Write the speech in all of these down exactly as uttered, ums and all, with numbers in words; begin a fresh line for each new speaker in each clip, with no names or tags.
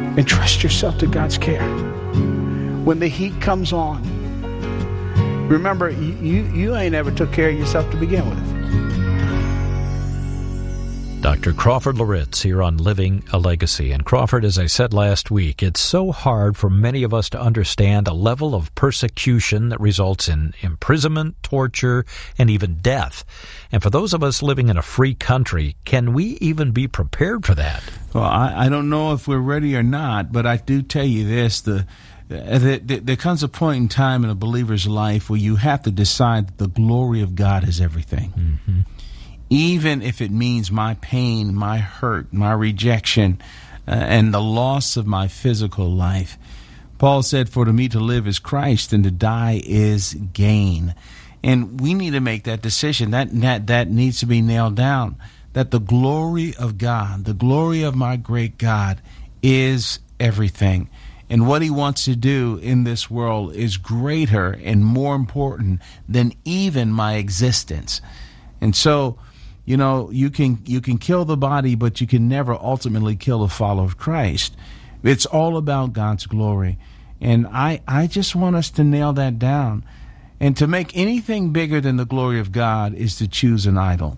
Entrust yourself to God's care. When the heat comes on, remember, you, you, you ain't ever took care of yourself to begin with.
Doctor Crawford Loritts here on Living a Legacy. And Crawford, as I said last week, it's so hard for many of us to understand a level of persecution that results in imprisonment, torture, and even death. And for those of us living in a free country, can we even be prepared for that?
Well, I, I don't know if we're ready or not, but I do tell you this, the, the, the there comes a point in time in a believer's life where you have to decide that the glory of God is everything. Mm-hmm. Even if it means my pain, my hurt, my rejection, uh, and the loss of my physical life. Paul said, for to me to live is Christ, and to die is gain. And we need to make that decision. That, that, that needs to be nailed down, that the glory of God, the glory of my great God, is everything. And what he wants to do in this world is greater and more important than even my existence. And so, you know, you can you can kill the body, but you can never ultimately kill a follower of Christ. It's all about God's glory. And I, I just want us to nail that down. And to make anything bigger than the glory of God is to choose an idol.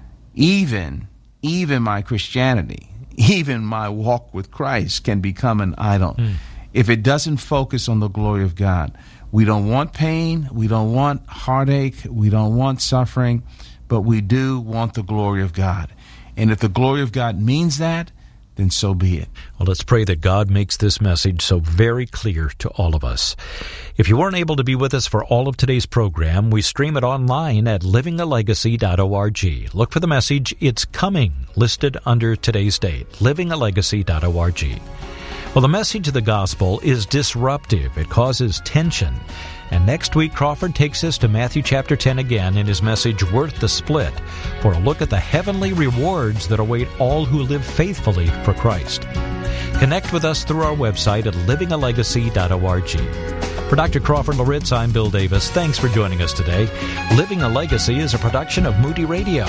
Even, even my Christianity, even my walk with Christ can become an idol. Mm. If it doesn't focus on the glory of God. We don't want pain. We don't want heartache. We don't want suffering. But we do want the glory of God. And if the glory of God means that, then so be it.
Well, let's pray that God makes this message so very clear to all of us. If you weren't able to be with us for all of today's program, we stream it online at living a legacy dot org. Look for the message, It's Coming, listed under today's date, living a legacy dot org. Well, the message of the gospel is disruptive. It causes tension. And next week, Crawford takes us to Matthew chapter ten again in his message, Worth the Split, for a look at the heavenly rewards that await all who live faithfully for Christ. Connect with us through our website at living a legacy dot org. For Doctor Crawford Loritts, I'm Bill Davis. Thanks for joining us today. Living a Legacy is a production of Moody Radio.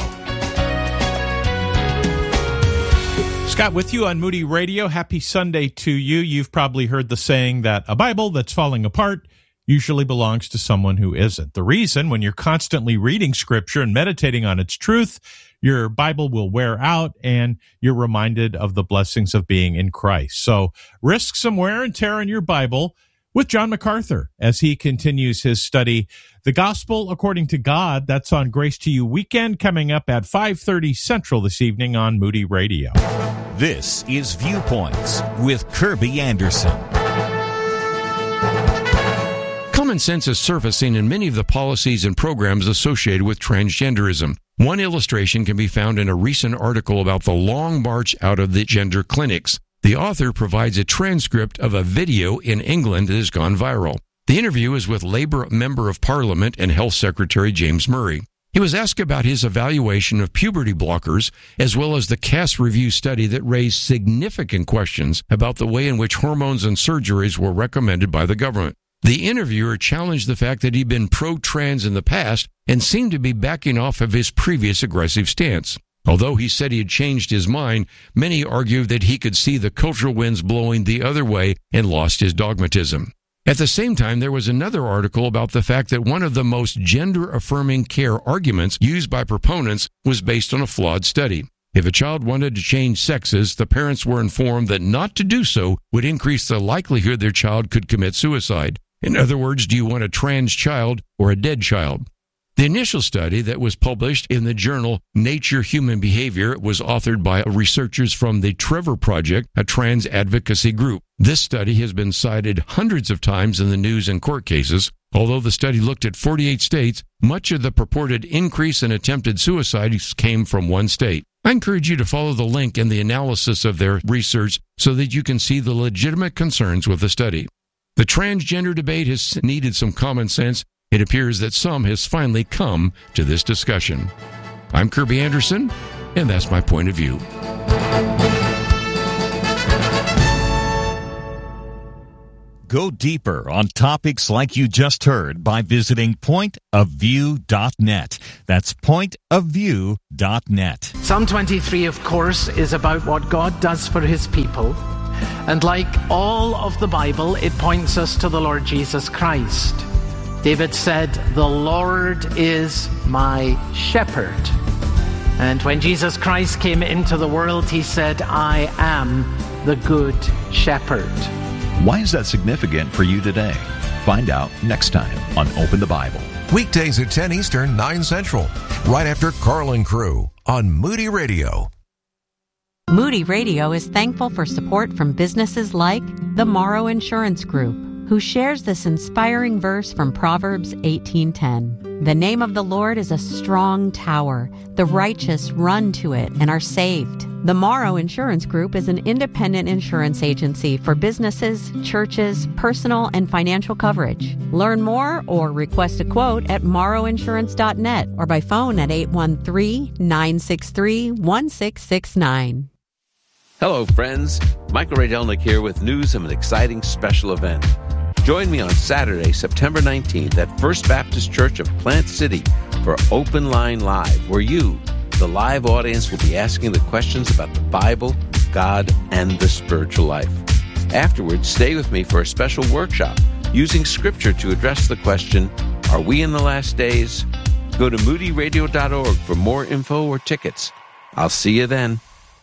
Scott with you on Moody Radio. Happy Sunday to you. You've probably heard the saying that a Bible that's falling apart usually belongs to someone who isn't. The reason, when you're constantly reading Scripture and meditating on its truth, your Bible will wear out and you're reminded of the blessings of being in Christ. So risk some wear and tear in your Bible with John MacArthur as he continues his study, The Gospel According to God. That's on Grace to You Weekend, coming up at five thirty Central this evening on Moody Radio.
This is Viewpoints with Kirby Anderson.
Common sense is surfacing in many of the policies and programs associated with transgenderism. One illustration can be found in a recent article about the long march out of the gender clinics. The author provides a transcript of a video in England that has gone viral. The interview is with Labour Member of Parliament and Health Secretary James Murray. He was asked about his evaluation of puberty blockers, as well as the Cass Review study that raised significant questions about the way in which hormones and surgeries were recommended by the government. The interviewer challenged the fact that he'd been pro-trans in the past and seemed to be backing off of his previous aggressive stance. Although he said he had changed his mind, many argued that he could see the cultural winds blowing the other way and lost his dogmatism. At the same time, there was another article about the fact that one of the most gender-affirming care arguments used by proponents was based on a flawed study. If a child wanted to change sexes, the parents were informed that not to do so would increase the likelihood their child could commit suicide. In other words, do you want a trans child or a dead child? The initial study that was published in the journal Nature Human Behavior was authored by researchers from the Trevor Project, a trans advocacy group. This study has been cited hundreds of times in the news and court cases. Although the study looked at forty-eight states, much of the purported increase in attempted suicides came from one state. I encourage you to follow the link in the analysis of their research so that you can see the legitimate concerns with the study. The transgender debate has needed some common sense. It appears that some has finally come to this discussion. I'm Kirby Anderson, and that's my point of view.
Go deeper on topics like you just heard by visiting point of view dot net. That's point of view dot net.
Psalm twenty-three, of course, is about what God does for his people. And like all of the Bible, it points us to the Lord Jesus Christ. David said, "The Lord is my shepherd." And when Jesus Christ came into the world, he said, "I am the good shepherd."
Why is that significant for you today? Find out next time on Open the Bible.
Weekdays at ten Eastern, nine Central, right after Carl and Crew on Moody Radio.
Moody Radio is thankful for support from businesses like the Morrow Insurance Group, who shares this inspiring verse from Proverbs eighteen ten. The name of the Lord is a strong tower. The righteous run to it and are saved. The Morrow Insurance Group is an independent insurance agency for businesses, churches, personal and financial coverage. Learn more or request a quote at morrow insurance dot net or by phone at eight one three, nine six three, one six six nine.
Hello, friends. Michael Radelnik here with news of an exciting special event. Join me on Saturday, September nineteenth at First Baptist Church of Plant City for Open Line Live, where you, the live audience, will be asking the questions about the Bible, God, and the spiritual life. Afterwards, stay with me for a special workshop using Scripture to address the question, are we in the last days? Go to moody radio dot org for more info or tickets. I'll see you then.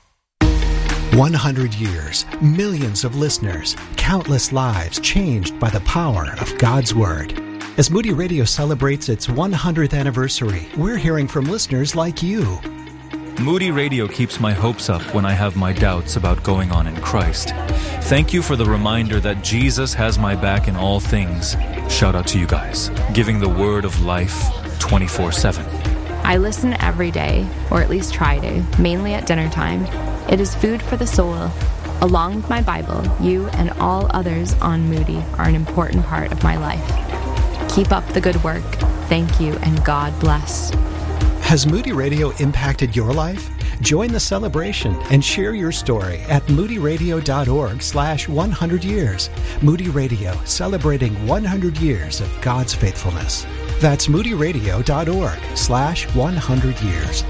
one hundred years, millions of listeners, countless lives changed by the power of God's Word. As Moody Radio celebrates its one hundredth anniversary, we're hearing from listeners like you.
Moody Radio keeps my hopes up when I have my doubts about going on in Christ. Thank you for the reminder that Jesus has my back in all things. Shout out to you guys, giving the word of life twenty-four seven.
I listen every day, or at least try to, mainly at dinner time. It is food for the soul. Along with my Bible, you and all others on Moody are an important part of my life. Keep up the good work. Thank you, and God bless.
Has Moody Radio impacted your life? Join the celebration and share your story at moody radio dot org slash one hundred years. Moody Radio, celebrating one hundred years of God's faithfulness. That's moody radio dot org slash one hundred years.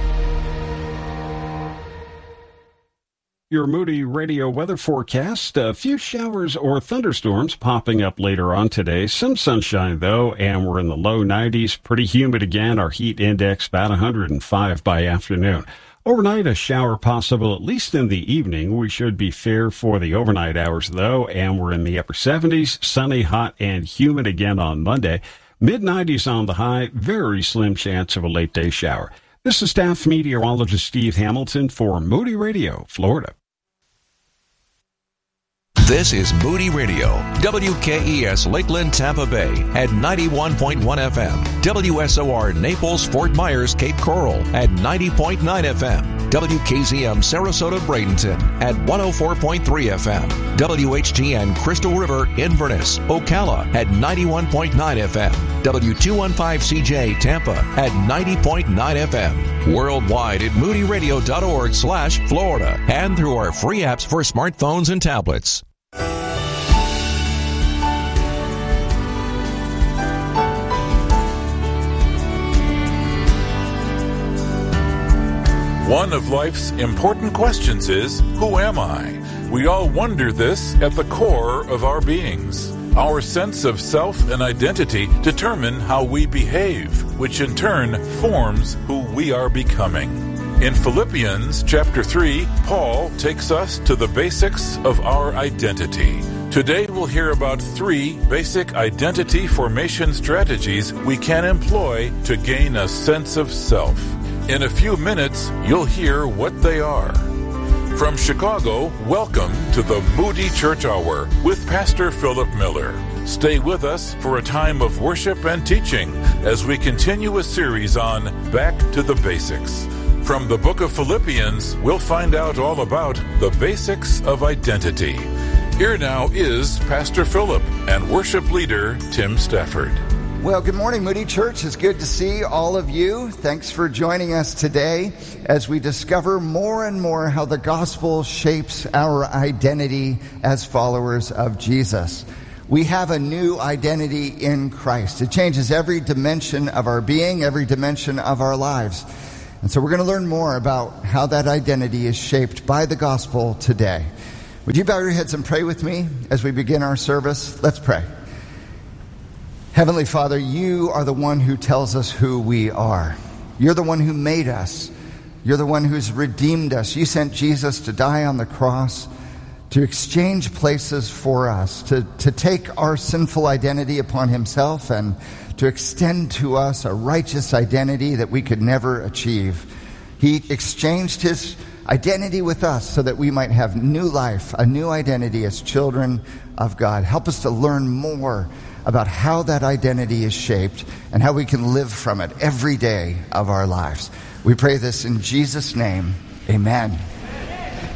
Your Moody Radio weather forecast, a few showers or thunderstorms popping up later on today. Some sunshine, though, and we're in the low nineties. Pretty humid again. Our heat index about one hundred five by afternoon. Overnight, a shower possible, at least in the evening. We should be fair for the overnight hours, though, and we're in the upper seventies. Sunny, hot, and humid again on Monday. mid nineties on the high. Very slim chance of a late-day shower. This is staff meteorologist Steve Hamilton for Moody Radio, Florida.
This is Moody Radio, W K E S Lakeland, Tampa Bay at ninety-one point one F M, W S O R Naples, Fort Myers, Cape Coral at ninety point nine F M, W K Z M Sarasota, Bradenton at one oh four point three F M, W H T N Crystal River, Inverness, Ocala at ninety-one point nine F M, W two fifteen C J Tampa at ninety point nine F M, worldwide at moody radio dot org slash Florida, and through our free apps for smartphones and tablets.
One of life's important questions is, who am I? We all wonder this at the core of our beings. Our sense of self and identity determine how we behave, which in turn forms who we are becoming. In Philippians chapter three, Paul takes us to the basics of our identity. Today we'll hear about three basic identity formation strategies we can employ to gain a sense of self. In a few minutes, you'll hear what they are. From Chicago, welcome to the Moody Church Hour with Pastor Philip Miller. Stay with us for a time of worship and teaching as we continue a series on Back to the Basics. From the book of Philippians, we'll find out all about the basics of identity. Here now is Pastor Philip and worship leader Tim Stafford.
Well, good morning, Moody Church. It's good to see all of you. Thanks for joining us today as we discover more and more how the gospel shapes our identity as followers of Jesus. We have a new identity in Christ. It changes every dimension of our being, every dimension of our lives. And so we're going to learn more about how that identity is shaped by the gospel today. Would you bow your heads and pray with me as we begin our service? Let's pray. Heavenly Father, you are the one who tells us who we are. You're the one who made us. You're the one who's redeemed us. You sent Jesus to die on the cross, to exchange places for us, to, to take our sinful identity upon himself and to extend to us a righteous identity that we could never achieve. He exchanged his identity with us so that we might have new life, a new identity as children of God. Help us to learn more about how that identity is shaped and how we can live from it every day of our lives. We pray this in Jesus' name. Amen.